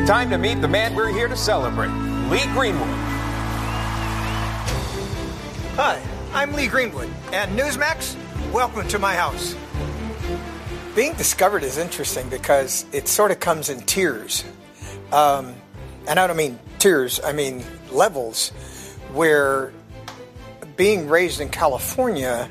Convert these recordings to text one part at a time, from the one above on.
Time to meet the man we're here to celebrate, Lee Greenwood. Hi, I'm Lee Greenwood, and Newsmax, welcome to my house. Being discovered is interesting because it sort of comes in tiers. And I don't mean tiers, I mean levels, where being raised in California,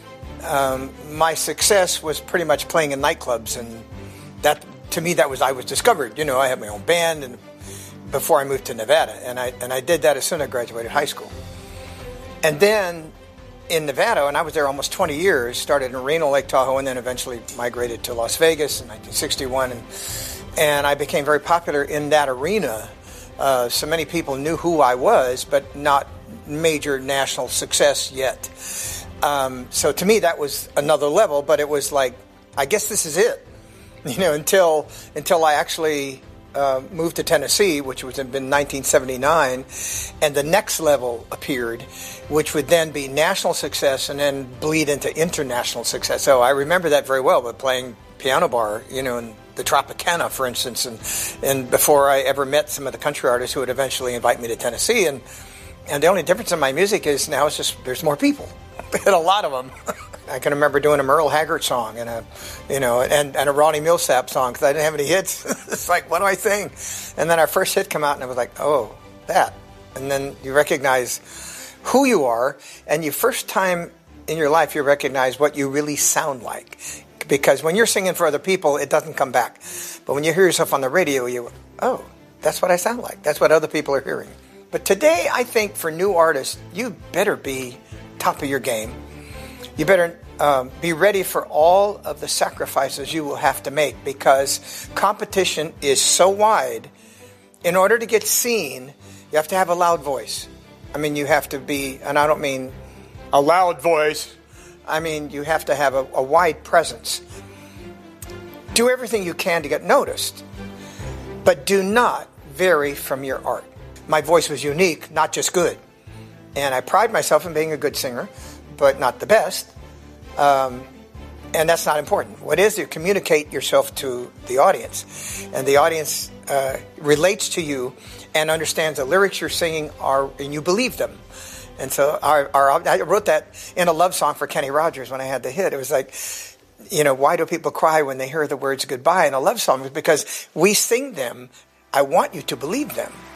my success was pretty much playing in nightclubs, and that, to me, I was discovered. You know, I had my own band, and before I moved to Nevada, and I did that as soon as I graduated high school. And then in Nevada, and I was there almost 20 years, started in Reno, Lake Tahoe, and then eventually migrated to Las Vegas in 1961, and I became very popular in that arena. So many people knew who I was, but not major national success yet. So to me, that was another level, but it was like, I guess this is it. You know, until I actually moved to Tennessee, which was in 1979, and the next level appeared, which would then be national success and then bleed into international success. So I remember that very well, but playing piano bar, you know, in the Tropicana, for instance, and before I ever met some of the country artists who would eventually invite me to Tennessee, and the only difference in my music is now it's just there's more people, and a lot of them. I can remember doing a Merle Haggard song and a Ronnie Millsap song because I didn't have any hits. It's like, what do I sing? And then our first hit come out, and it was like, oh, that. And then you recognize who you are, and you first time in your life you recognize what you really sound like. Because when you're singing for other people, it doesn't come back. But when you hear yourself on the radio, oh, that's what I sound like. That's what other people are hearing. But today, I think for new artists, you better be top of your game. You better be ready for all of the sacrifices you will have to make, because competition is so wide. In order to get seen, you have to have a loud voice. I mean, you have to be, and I don't mean a loud voice, I mean, you have to have a wide presence. Do everything you can to get noticed, but do not vary from your art. My voice was unique, not just good. And I pride myself in being a good singer, but not the best. And that's not important. What is, you communicate yourself to the audience, and the audience relates to you and understands the lyrics you're singing are, and you believe them. And so I wrote that in a love song for Kenny Rogers when I had the hit. It was like, you know, why do people cry when they hear the words goodbye in a love song? Because we sing them. I want you to believe them.